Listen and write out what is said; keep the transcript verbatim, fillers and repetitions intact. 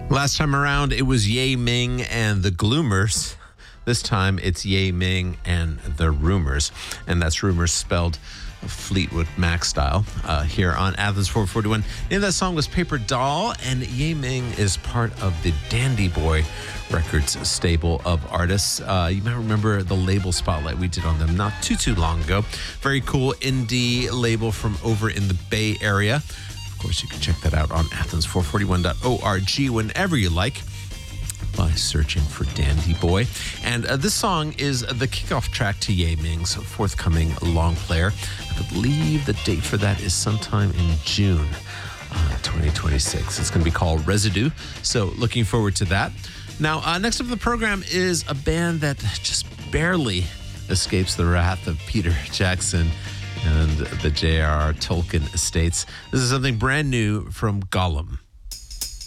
Last time around, it was Ye Ming and the Gloomers. This time, it's Ye Ming and the Rumors. And that's Rumors spelled Fleetwood Mac style uh, here on Athens four forty-one. The name of that song was Paper Doll, and Ye Ming is part of the Dandy Boy Records stable of artists. Uh, you might remember the label spotlight we did on them not too, too long ago. Very cool indie label from over in the Bay Area. Of course, you can check that out on athens four forty-one dot org whenever you like by searching for Dandy Boy. And uh, this song is the kickoff track to Ye Ming's forthcoming long player. I believe the date for that is sometime in June uh, twenty twenty-six. It's going to be called Residue, so looking forward to that. Now, uh, next up on the program is a band that just barely escapes the wrath of Peter Jackson and the J R R Tolkien estates. This is something brand new from Gollum.